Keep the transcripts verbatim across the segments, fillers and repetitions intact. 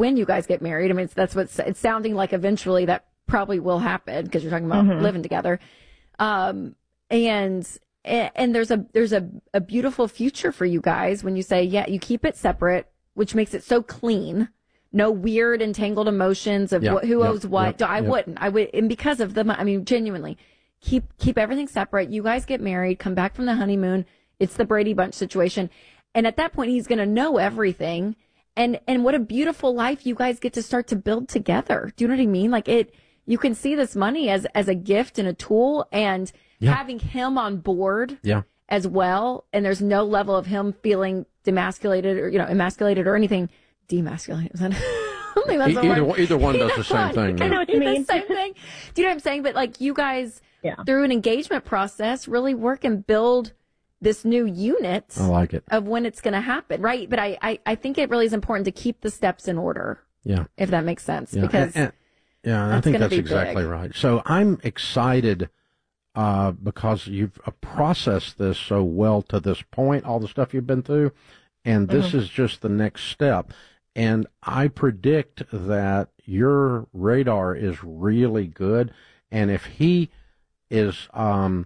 when you guys get married. I mean, it's, that's what's it's sounding like eventually that probably will happen because you're talking about mm-hmm. living together. Um, and, and there's a, there's a, a beautiful future for you guys when you say, yeah, you keep it separate, which makes it so clean. No weird entangled emotions of yep, what, who yep, owes what. yep, I yep. wouldn't, I would, and because of the, I mean, genuinely keep, keep everything separate. You guys get married, come back from the honeymoon. It's the Brady Bunch situation. And at that point, he's going to know everything. And, and what a beautiful life you guys get to start to build together. Do you know what I mean? Like it, you can see this money as, as a gift and a tool, and yeah. having him on board yeah. as well. And there's no level of him feeling demasculated or, you know, emasculated or anything. Demasculated. Is that, I don't think that's e- either, word. either one does either the same one. thing. I know Yeah. what you mean. The same thing. Do you know what I'm saying? But like you guys, yeah. through an engagement process, really work and build this new unit I like it. of when it's going to happen, right? But I, I, I think it really is important to keep the steps in order. Yeah. If that makes sense. Yeah. Because and, and, yeah, I think that's exactly big. right. So I'm excited uh, because you've uh, processed this so well to this point, all the stuff you've been through, and this mm-hmm. is just the next step. And I predict that your radar is really good, and if he is um,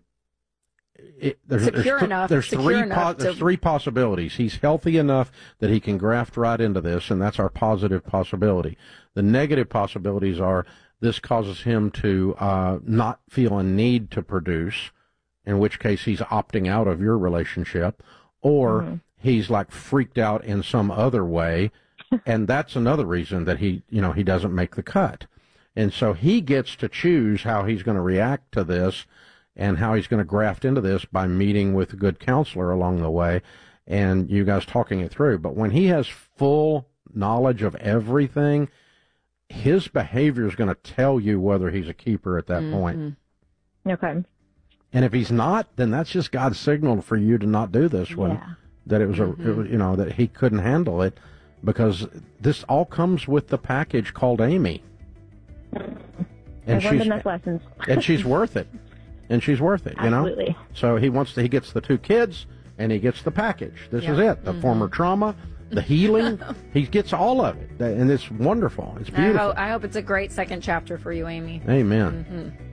It, there's, secure there's, enough. There's secure three. enough Po- there's to... three possibilities. He's healthy enough that he can graft right into this, and that's our positive possibility. The negative possibilities are this causes him to uh, not feel a need to produce, in which case he's opting out of your relationship, or mm-hmm. he's like freaked out in some other way, and that's another reason that he, you know, he doesn't make the cut. And so he gets to choose how he's going to react to this, and how he's going to graft into this by meeting with a good counselor along the way, and you guys talking it through. But when he has full knowledge of everything, his behavior is going to tell you whether he's a keeper at that mm-hmm. point. Okay. And if he's not, then that's just God's signal for you to not do this one. Yeah. That it was mm-hmm. a, it was, you know, that he couldn't handle it, because this all comes with the package called Amy. And I've learned enough lessons. And she's worth it. And she's worth it, you know? Absolutely. So he wants to, he gets the two kids, and he gets the package. This yeah. is it. The mm-hmm. former trauma, the healing. He gets all of it. And it's wonderful. It's beautiful. I hope, I hope it's a great second chapter for you, Amy. Amen. Mm-hmm.